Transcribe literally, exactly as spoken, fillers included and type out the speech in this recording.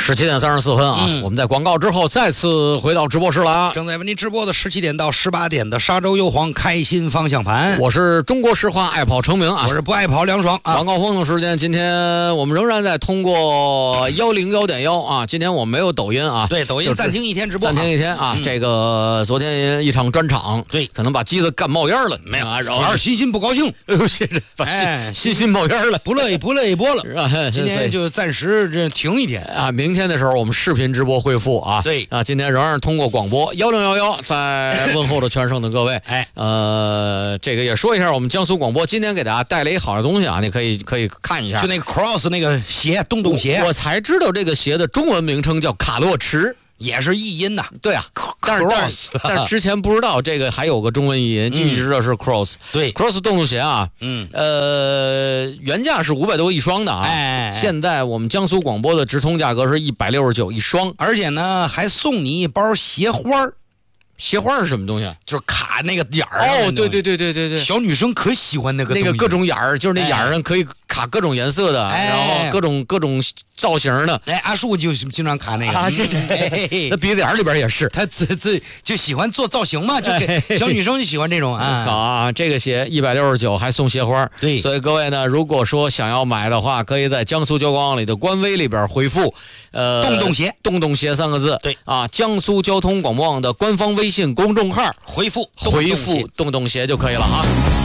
十七点三十四分啊、嗯！我们在广告之后再次回到直播室了啊！ 正在为您直播的十七点到十八点的沙洲优皇开心方向盘， 我是中国石化爱跑成名啊， 我是不爱跑梁爽啊。 晚高峰的时间，今天我们仍然在通过幺零幺点幺啊，今天我们没有抖音啊， 对，抖音暂停一天直播、 啊，暂停一天啊。嗯、这个昨天一场专场， 对， 可能把机子干冒烟了， 没有啊， 主要是欣欣不高兴， 哎呦，谢谢，哎，欣欣冒烟了， 不乐意不乐意播了， 是吧？ 今天就暂时这停一天啊，明天的时候我们视频直播恢复啊， 对啊，今天仍然通过广播幺零幺幺在问候着全省的各位， 哎， 呃，这个也说一下，我们江苏广播今天给大家带来一好的东西啊，你可以可以看一下， 就那个 cross 那个鞋，洞洞鞋， 我, 我才知道这个鞋的中文名称叫卡洛驰。 也是译音呐， 对啊，但是但是但是之前不知道这个还有个中文译音，一直知道是 cross，、 嗯、对 cross 洞洞鞋啊， 嗯， 呃，原价是五百多一双的啊， 哎， 现在我们江苏广播的直通价格是一百六十九一双， 而且呢还送你一包鞋花儿。 鞋花是什么东西？ 就是卡那个眼儿。 哦，对对对对对对， 小女生可喜欢那个那个各种眼儿，就是那眼儿上可以卡各种颜色的， 哎、 然后各种各种造型的。 哎，阿树就经常卡那个， 啊，是是，那鼻子眼里边也是， 他自自就喜欢做造型嘛，就给小女生就喜欢这种啊。 好啊，这个鞋一百六十九还送鞋花， 对， 所以各位呢，如果说想要买的话，可以在江苏交广里的官微里边回复呃“ 洞洞鞋”“ 洞洞鞋”三个字， 对啊，江苏交通广播网的官方微信公众号回复回复“洞洞鞋”就可以了啊。